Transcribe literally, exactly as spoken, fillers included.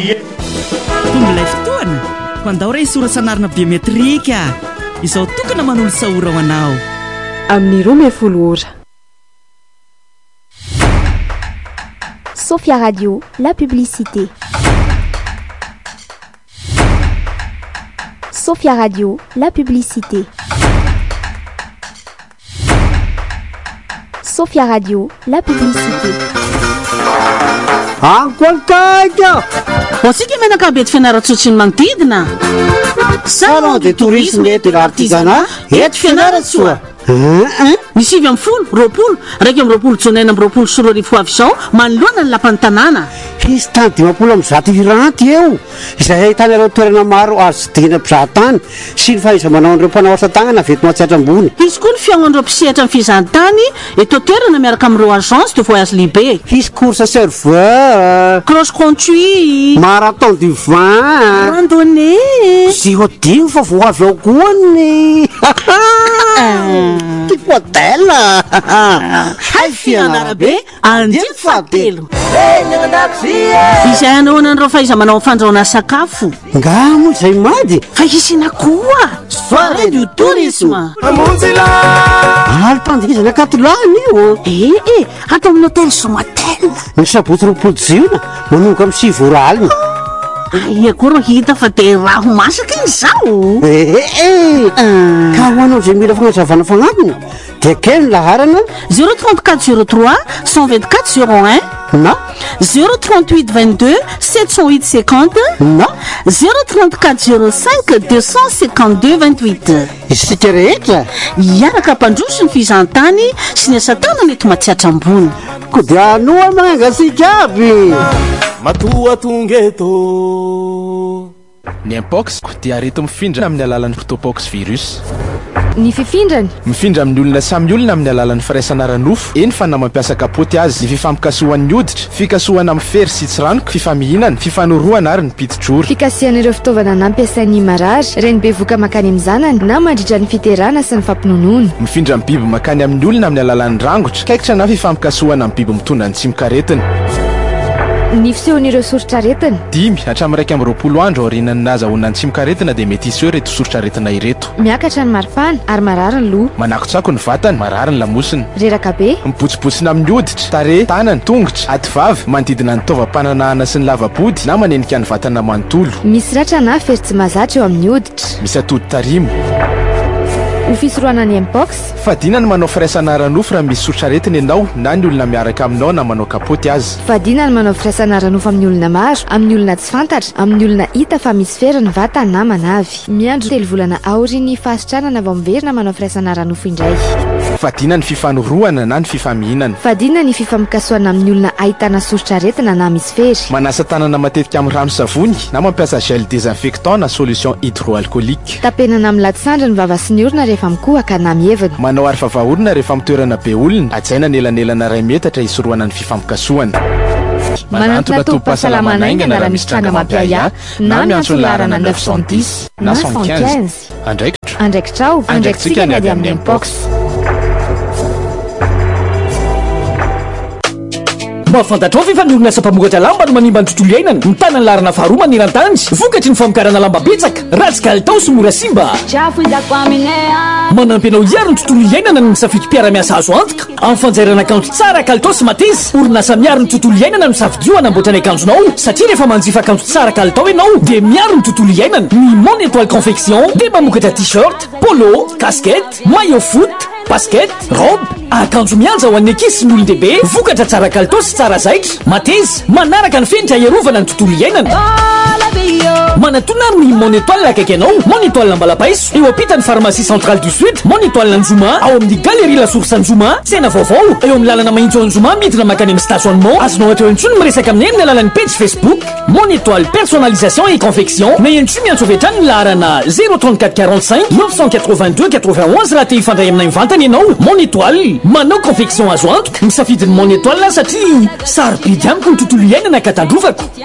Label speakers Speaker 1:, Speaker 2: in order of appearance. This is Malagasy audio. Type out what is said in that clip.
Speaker 1: tombolay fotoana ko andao ray sorasanarina biometrika izao tokana manolo sahora ho anao
Speaker 2: amin'ny roa ambin'ny folo ora.
Speaker 3: Sophia Radio, la publicité. Sophia Radio, la publicité. Sophia Radio, la publicité.
Speaker 4: Ankoalkaika!
Speaker 5: Osika menaka be fianaratsotry ny manodidina.
Speaker 4: Salon de tourisme et de l'artisanat et fianaratsoa.
Speaker 5: Misy ivy amin'ny folo, roapolo, raiky amin'ny roapolo jonaina amin'ny roapolo sy roa arivo avy izao manoloana ny lapan'ny tanàna.
Speaker 4: Fisy tany dimampolo amin'ny zato iranty eo izay ahitana ireo toerana maro azo sidihana mpizahatany sy ny fahaiza-manao an'ireo mpanao asa tanana veto mahatsiatra ambony.
Speaker 5: Izy koa ny fiaonan'ireo mpisehatra amin'ny fizahantany eto toerana miaraka amin'ireo agence de voyage libe.
Speaker 4: Fisy course serveur,
Speaker 5: cross conduit,
Speaker 4: marathon du vin,
Speaker 5: randonnée.
Speaker 4: Sy hodimo fa vo avy ao koa ny tipo hotel.
Speaker 5: Hay fianarabe andiny fahatelo. Izay anaonan'ireo fahaiza-manao fandrahoana sakafo.
Speaker 4: Ngamo izay mady
Speaker 5: fa isina koa soirée du tourisme.
Speaker 4: Alim-pandihizana katolany io.
Speaker 5: Eh eh, atao amin'ny hôtel Somatel.
Speaker 4: Ny sabotsy roapolo jiona manomboka amin'ny sivy ora alina.
Speaker 5: Ai akory hita fa dia raha ho masaka izao.
Speaker 4: Eh ka ho anao izay mila fagnazavana fagnatiny dia kely ny laharana
Speaker 5: zéro trente-quatre zéro trois cent vingt-quatre zéro un
Speaker 4: na
Speaker 5: zéro trente-huit vingt-deux sept cent huit cinquante
Speaker 4: na
Speaker 5: zéro trente-quatre zéro cinq deux cent cinquante-deux vingt-huit.
Speaker 4: Isika rehetra
Speaker 5: iaraka mpandroso ny fizahantany sy ny asa tanana eto Matsiatra ambony.
Speaker 4: Ko dia anoa manangasika aby
Speaker 6: matoa tongeto.
Speaker 7: Ny mpox dia arety mifindra amin'ny alalan'ny protopox virus.
Speaker 2: Ny fifindrany
Speaker 7: mifindra amin'ny olona samy olona amin'ny alalan'ny firaisana ranofo eny fa na mampiasa kapoty azy. Ny fifampikasohan'ny hoditra, fikasohana amin'ny fery sy tsiranoko, fifamihinana, fifanoroana ary ny pitijoro.
Speaker 2: fikasihan'ireo fitaovana nampiasain'ny marary reny bevoka makany amin'ny zanany na mandritra ny fiterana sy ny fampinonoana.
Speaker 7: Mifindra amin'ny biby makany amin'ny olona amin'ny alalan'ny rangotra, kaikitra na fifampikasohana amin'ny biby mitondra ny tsimikaretina.
Speaker 2: Ny fisehon'ireo sorotsaretina
Speaker 7: dimy hatramin'ny raika amby roapolo andro aorinan'ny nazahoana ny tsimikaretina dia mety hiseo reto sorotsaretina ireto.
Speaker 2: miakatra ny maripana ary marary ny loha,
Speaker 7: manakotsako ny vatany, marary ny lamosiny,
Speaker 2: reraka be,
Speaker 7: mibotsibotsina amin'ny hoditra, tarehy, tanany, tongotra, ativavy, manodidina ny taovam-pananahana sy ny lavabody na manenika ny vatana manontolo.
Speaker 2: misy ratra na fery tsy mahazatra eo amin'ny hoditra.
Speaker 7: Misy atody tarimo.
Speaker 2: Ho fisorohana ny mpox
Speaker 7: fadina ny manao firaisana ranofo raha misy sorotsaretina ianao na ny olona miaraka aminao na manao kapoty azy.
Speaker 2: fadina ny manao firaisana ranofo amin'ny olona maro, amin'ny olona tsy fantatra, amin'ny olona hita fa misy fery ny vatany na manavy. miandro telo volana aory ny fahasitranana vao miverina manao firaisana ranofo indray.
Speaker 7: fadina ny fifanoroana na ny fifamihinana.
Speaker 2: fadina ny fifamikasoana amin'ny olona ahitana sorotsaretina na misy fery.
Speaker 7: manasa tanana matetika amin'ny rano savony na mampiasa gel désinfectant na solution hydroalcoolique.
Speaker 2: tapenana amin'ny latisandra ny vava sy ny orona rehefa mikohaka na mievina.
Speaker 7: manao ary vavaorona rehefa mitoerana be olona, ajaina ny elanelana ray metatra hisoroana ny fifamikasoana.
Speaker 2: manantona tompom-pahasalamana aingana raha misy tranga mampiaya na miantso ny laharana neuf cent dix na cent quinze.
Speaker 7: andraikitra
Speaker 2: andraikitrao andraikitsika ny ady amin'ny mpox.
Speaker 8: mba fantatrao fa efa ny orinasa mpamokatra lamba no manimba ny tontolo iainana mitana ny laharana faharoa maneran-tany vokatry ny famokarana lamba betsaka ratsy kalitao sy mora simba manampy anao hiaro ny tontolo iainana ny misafidy mpiara-miasa azo antoka amin'ny fanjairana akanjo tsara kalitao sy mateza. orinasa miaro ny tontolo iainana no misafidio anamboatra ny akanjonao satria rehefa manjifa akanjo tsara kalitao ianao dia miaro ny tontolo iainana. ny Mon Étoile confection dia mamokatra t-shirt, polo, casquette, maillot foot, basket, robe, akanjo mianja ho an'ny ankizy sy ny olon-dehibe vokatra tsara kalitao sy tsara zaitra mateza manaraka ny fenitra iarovana ny tontolo iainana. manatona ny Mon Étoile akaiky anao. Mon Étoile Mbalapaiso eo ampitany pharmacie centrale du sud. Mon Étoile Nzoma ao amin'ny galerie la source Nzoma tsena vaovao eo amin'ny lalana mahitsy Nzoma midina makany amin'ny stationnement. azonao atao intsony miresaka amin'ny amin'ny alalan'ny page Facebook Mon Étoile personnalisation et confection na intsy miantso avetrany ny laharana zéro trente-quatre quarante-cinq neuf cent quatre-vingt-deux quatre-vingt-onze raha te hifandray aminay mivantana ianao. Mon Étoile manao confection azo antoka misafidy ny Mon Étoile satria sarobidy amiko ny tontolo iainana ka tandrovako.